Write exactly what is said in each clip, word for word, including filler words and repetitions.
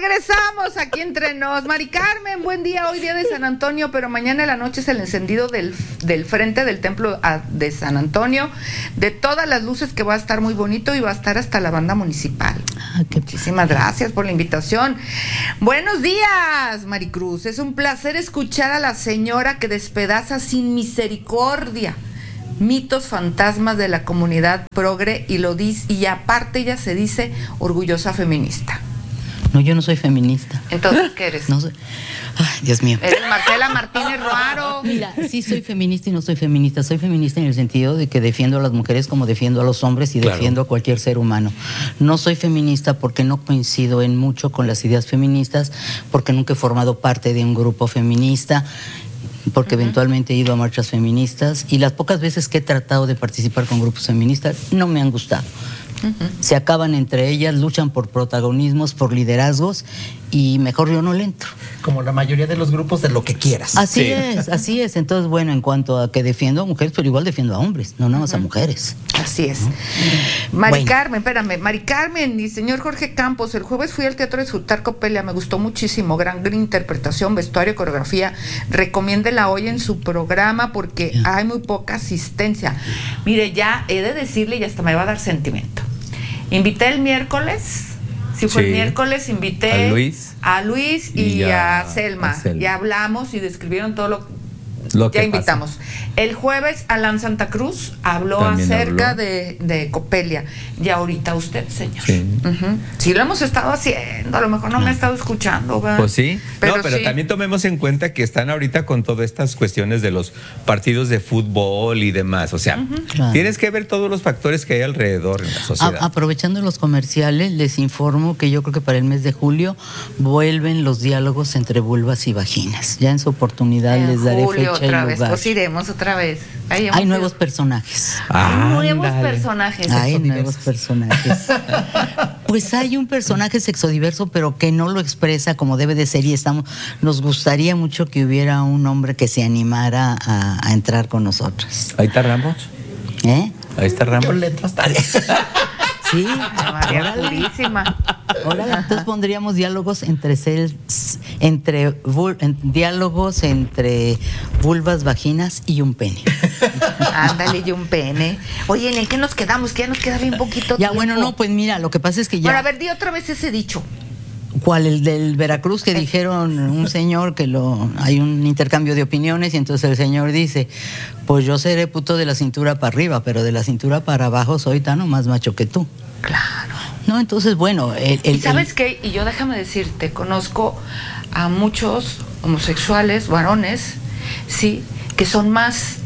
Regresamos aquí entre nos. Mari Carmen, buen día. Hoy día de San Antonio, pero mañana en la noche es el encendido del, del frente del templo de San Antonio, de todas las luces, que va a estar muy bonito y va a estar hasta la banda municipal. Ah, Muchísimas gracias por la invitación. Buenos días, Maricruz. Es un placer escuchar a la señora que despedaza sin misericordia mitos, fantasmas de la comunidad progre, y lo dice, y aparte ella se dice orgullosa feminista. No, yo no soy feminista. Entonces, ¿qué eres? No soy... Ay, Dios mío. Eres Marcela Martínez Roaro. Mira, sí soy feminista y no soy feminista. Soy feminista en el sentido de que defiendo a las mujeres como defiendo a los hombres y claro, defiendo a cualquier ser humano. No soy feminista porque no coincido en mucho con las ideas feministas, porque nunca he formado parte de un grupo feminista, porque uh-huh. eventualmente he ido a marchas feministas, y las pocas veces que he tratado de participar con grupos feministas no me han gustado. Uh-huh. Se acaban entre ellas, luchan por protagonismos, por liderazgos, y mejor yo no le entro. Como la mayoría de los grupos, de lo que quieras. Así sí. es, así es. Entonces, bueno, en cuanto a que defiendo a mujeres, pero igual defiendo a hombres, no nada más uh-huh. a mujeres. Así es. ¿No? Mari bueno. Carmen, espérame, Mari Carmen y señor Jorge Campos, el jueves fui al Teatro de Plutarco Pelia, me gustó muchísimo, gran, gran interpretación, vestuario, coreografía. Recomiéndela hoy en su programa porque yeah. hay muy poca asistencia. Mire, ya he de decirle, y hasta me va a dar sentimiento. Invité el miércoles, si fue sí. el miércoles, invité a Luis, a Luis y, y a, a, Selma. a Selma. Ya hablamos y describieron todo lo, lo que ya que invitamos. pasa. El jueves Alan Santa Cruz habló También acerca habló. De, de Copelia. Y ahorita usted, señor. Sí. Uh-huh. sí lo hemos estado haciendo, a lo mejor no me ha estado escuchando, ¿verdad? Pues sí, pero, no, pero sí. también tomemos en cuenta que están ahorita con todas estas cuestiones de los partidos de fútbol y demás. O sea, uh-huh. claro. tienes que ver todos los factores que hay alrededor en la sociedad. A- aprovechando los comerciales, les informo que yo creo que para el mes de julio vuelven los diálogos entre vulvas y vaginas. Ya en su oportunidad en les daré julio, fecha otra y vez, lugar. Pues iremos otra vez. Hay ido. nuevos personajes. Ah, hay nuevos dale. personajes. Hay nuevos personajes. Pues hay un personaje sexodiverso, pero que no lo expresa como debe de ser, y estamos, nos gustaría mucho que hubiera un hombre que se animara a, a entrar con nosotros. Ahí está Ramos. ¿Eh? Ahí está Ramos. Yo le entro hasta Sí, María Purísima. Ahora entonces pondríamos diálogos entre cel, entre vul, en, diálogos entre vulvas, vaginas y un pene. Ándale, y un pene. Oye, ¿en el qué nos quedamos? Que ya nos queda bien poquito Ya, tiempo. bueno, no, pues mira, lo que pasa es que ya. Bueno, a ver, di otra vez ese dicho. ¿Cuál? El del Veracruz, que dijeron un señor que lo hay un intercambio de opiniones, y entonces el señor dice, pues yo seré puto de la cintura para arriba, pero de la cintura para abajo soy tan o más macho que tú. Claro. No, entonces, bueno... El, el, ¿Y sabes el... qué? Y yo déjame decirte, conozco a muchos homosexuales, varones, sí, que son más,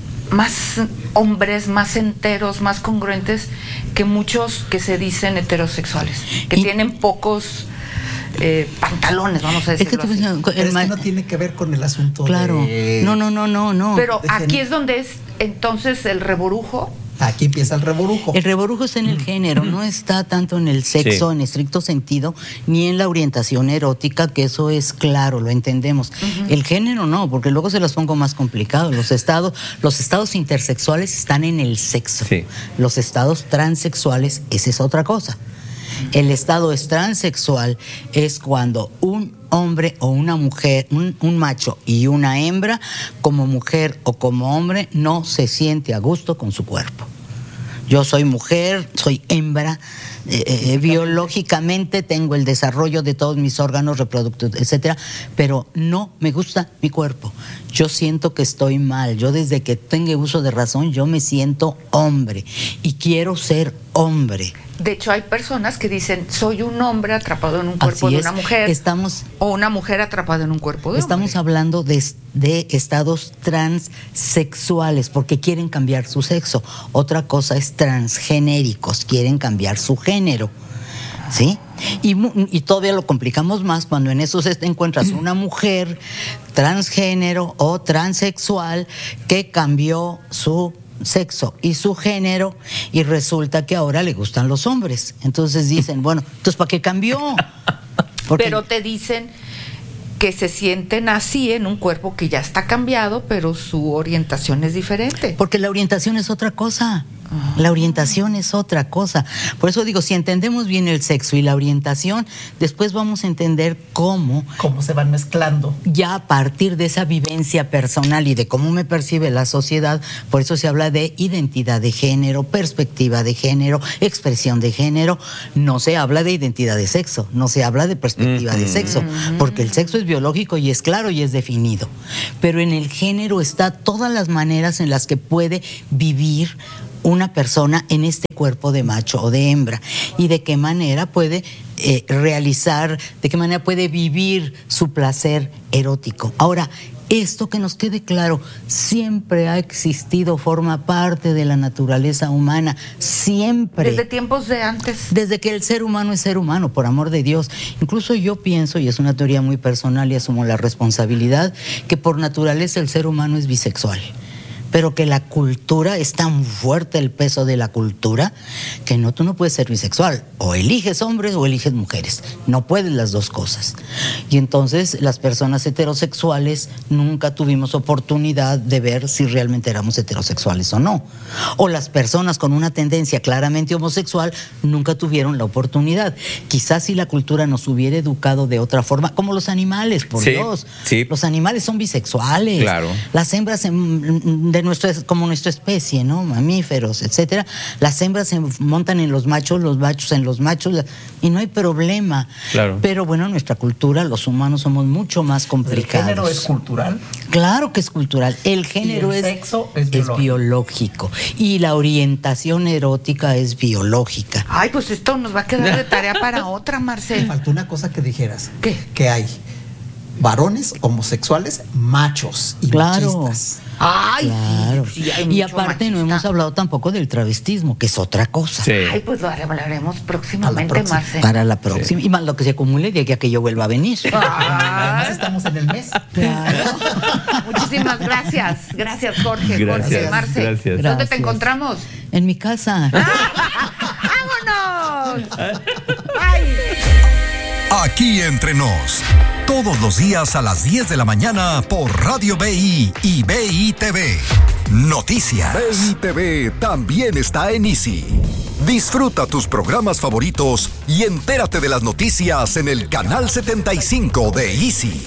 más hombres, más enteros, más congruentes que muchos que se dicen heterosexuales, que y... tienen pocos... Eh, pantalones, vamos a decirlo. Es que, así. Pero es que no tiene que ver con el asunto. Claro. De... No, no, no, no, no. Pero aquí es donde es entonces el reborujo. Aquí empieza el reborujo. El reborujo está en el género, no está tanto en el sexo sí. en estricto sentido, ni en la orientación erótica, que eso es claro, lo entendemos. Uh-huh. El género no, porque luego se las pongo más complicado. Los estados, los estados intersexuales están en el sexo. Sí. Los estados transexuales, esa es otra cosa. El estado es transexual es cuando un hombre o una mujer, un, un macho y una hembra, como mujer o como hombre, no se siente a gusto con su cuerpo. Yo soy mujer, soy hembra, eh, eh, biológicamente tengo el desarrollo de todos mis órganos reproductivos, etcétera, pero no me gusta mi cuerpo. Yo siento que estoy mal. Yo desde que tengo uso de razón, yo me siento hombre y quiero ser hombre. De hecho, hay personas que dicen, soy un hombre atrapado en un cuerpo Así de es. una mujer. Estamos, o una mujer atrapada en un cuerpo de estamos hombre. Estamos hablando de, de estados transsexuales, porque quieren cambiar su sexo. Otra cosa es transgenéricos, quieren cambiar su género. ¿Sí? Y, y todavía lo complicamos más cuando en eso te encuentras una mujer transgénero o transexual que cambió su sexo y su género, y resulta que ahora le gustan los hombres. Entonces dicen, bueno, entonces ¿para qué cambió? Porque... Pero te dicen que se sienten así en un cuerpo que ya está cambiado, pero su orientación es diferente. Porque la orientación es otra cosa. La orientación es otra cosa. Por eso digo, si entendemos bien el sexo y la orientación, después vamos a entender cómo... Cómo se van mezclando. Ya a partir de esa vivencia personal y de cómo me percibe la sociedad, por eso se habla de identidad de género, perspectiva de género, expresión de género. No se habla de identidad de sexo, no se habla de perspectiva mm-hmm. de sexo, porque el sexo es biológico y es claro y es definido. Pero en el género está todas las maneras en las que puede vivir una persona en este cuerpo de macho o de hembra, y de qué manera puede eh, realizar, de qué manera puede vivir su placer erótico. Ahora, esto que nos quede claro, siempre ha existido, forma parte de la naturaleza humana, siempre. Desde tiempos de antes. Desde que el ser humano es ser humano, por amor de Dios. Incluso yo pienso, y es una teoría muy personal y asumo la responsabilidad, que por naturaleza el ser humano es bisexual. Pero que la cultura, es tan fuerte el peso de la cultura, que no, tú no puedes ser bisexual. O eliges hombres o eliges mujeres. No puedes las dos cosas. Y entonces las personas heterosexuales nunca tuvimos oportunidad de ver si realmente éramos heterosexuales o no. O las personas con una tendencia claramente homosexual nunca tuvieron la oportunidad. Quizás si la cultura nos hubiera educado de otra forma, como los animales, por sí, Dios. Sí. Los animales son bisexuales. Claro. Las hembras en, de nuestra, como nuestra especie, ¿no? Mamíferos, etcétera. Las hembras se montan en los machos, los machos en los machos, y no hay problema. Claro. Pero bueno, nuestra cultura, los humanos somos mucho más complicados. ¿El género es cultural? Claro que es cultural. El género ¿Y el es, sexo es biológico? es biológico. Y la orientación erótica es biológica. Ay, pues esto nos va a quedar de tarea para otra, Marcel. Me faltó una cosa que dijeras. ¿Qué? Que hay varones homosexuales machos y Claro. machistas. Ay, Claro. sí, sí, hay Y mucho aparte no machista. hemos hablado tampoco del travestismo, que es otra cosa. Sí. Ay, pues lo hablaremos próximamente, próxima. Marcel. Para la próxima. Y más lo que se acumule de aquí a que yo vuelva a venir. Además estamos en el mes. Claro. Muchísimas gracias. Gracias, Jorge. Gracias, Jorge, Marce. gracias. ¿Dónde Gracias. te encontramos? En mi casa. ¡Vámonos! ¡Ay! Aquí entre nos, todos los días a las diez de la mañana por Radio B I y B I T V. Noticias. B I T V también está en Easy. Disfruta tus programas favoritos y entérate de las noticias en el canal setenta y cinco de Easy.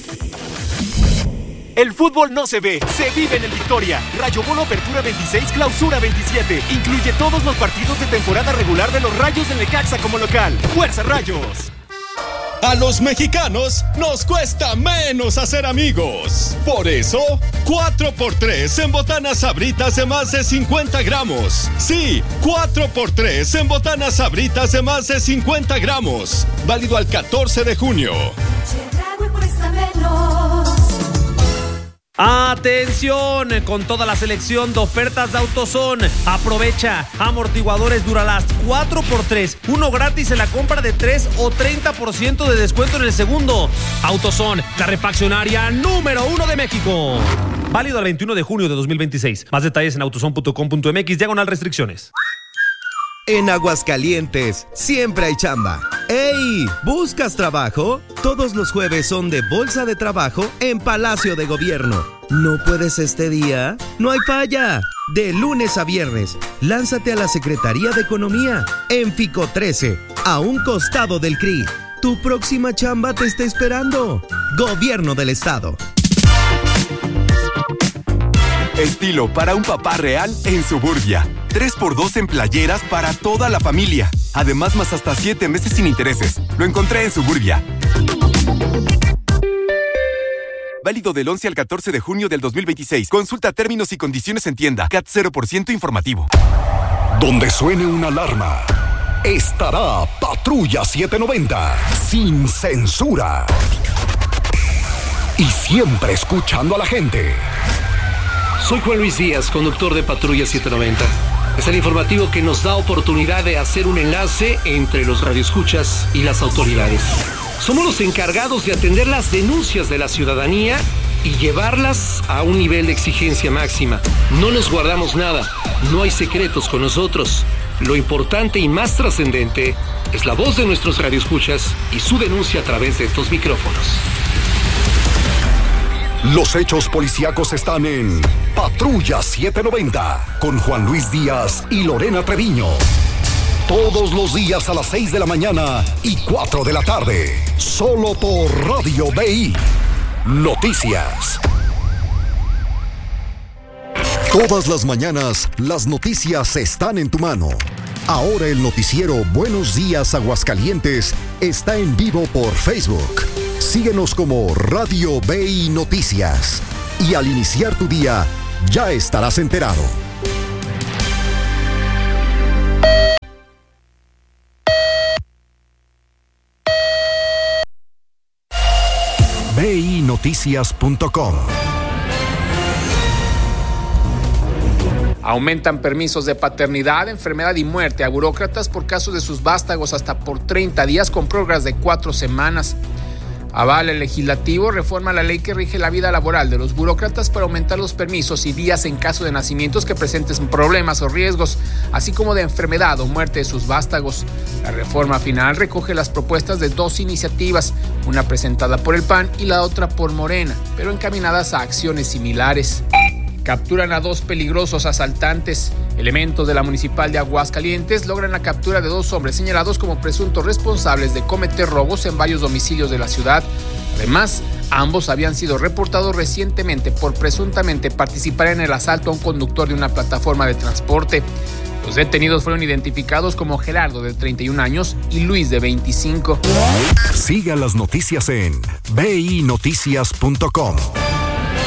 El fútbol no se ve, se vive en el Victoria. Rayo Bono Apertura veintiséis, Clausura veintisiete. Incluye todos los partidos de temporada regular de los Rayos del Necaxa como local. ¡Fuerza, Rayos! A los mexicanos nos cuesta menos hacer amigos. Por eso, cuatro por tres en botanas Sabritas de más de cincuenta gramos. Sí, cuatro por tres en botanas Sabritas de más de cincuenta gramos. Válido al catorce de junio. Atención, con toda la selección de ofertas de AutoZone. Aprovecha amortiguadores Duralast cuatro por tres, uno gratis en la compra de tres o treinta por ciento de descuento en el segundo. AutoZone, la refaccionaria número uno de México. Válido al veintiuno de junio de dos mil veintiséis. Más detalles en autozone punto com punto mx, diagonal restricciones. En Aguascalientes siempre hay chamba. ¡Ey! ¿Buscas trabajo? Todos los jueves son de Bolsa de Trabajo en Palacio de Gobierno. ¿No puedes este día? ¡No hay falla! De lunes a viernes, lánzate a la Secretaría de Economía en Fico trece, a un costado del C R I. Tu próxima chamba te está esperando. Gobierno del Estado. Estilo para un papá real en Suburbia. tres por dos en playeras para toda la familia. Además, más hasta siete meses sin intereses. Lo encontré en Suburbia. Válido del once al catorce de junio del dos mil veintiséis. Consulta términos y condiciones en tienda. C A T cero por ciento informativo. Donde suene una alarma, estará Patrulla setecientos noventa, sin censura. Y siempre escuchando a la gente. Soy Juan Luis Díaz, conductor de Patrulla setecientos noventa. Es el informativo que nos da oportunidad de hacer un enlace entre los radioescuchas y las autoridades. Somos los encargados de atender las denuncias de la ciudadanía y llevarlas a un nivel de exigencia máxima. No nos guardamos nada, no hay secretos con nosotros. Lo importante y más trascendente es la voz de nuestros radioescuchas y su denuncia a través de estos micrófonos. Los hechos policíacos están en Patrulla setecientos noventa con Juan Luis Díaz y Lorena Treviño. Todos los días a las seis de la mañana y cuatro de la tarde. Solo por Radio B I. Noticias. Todas las mañanas, las noticias están en tu mano. Ahora el noticiero Buenos Días Aguascalientes está en vivo por Facebook. Síguenos como Radio B I Noticias. Y al iniciar tu día, ya estarás enterado. B I noticias punto com. Aumentan permisos de paternidad, enfermedad y muerte a burócratas por casos de sus vástagos hasta por treinta días con prórrogas de cuatro semanas. Avala el legislativo, reforma la ley que rige la vida laboral de los burócratas para aumentar los permisos y días en caso de nacimientos que presenten problemas o riesgos, así como de enfermedad o muerte de sus vástagos. La reforma final recoge las propuestas de dos iniciativas, una presentada por el P A N y la otra por Morena, pero encaminadas a acciones similares. Capturan a dos peligrosos asaltantes. Elementos de la Municipal de Aguascalientes logran la captura de dos hombres señalados como presuntos responsables de cometer robos en varios domicilios de la ciudad. Además, ambos habían sido reportados recientemente por presuntamente participar en el asalto a un conductor de una plataforma de transporte. Los detenidos fueron identificados como Gerardo, de treinta y un años, y Luis, de veinticinco. Siga las noticias en B I noticias punto com.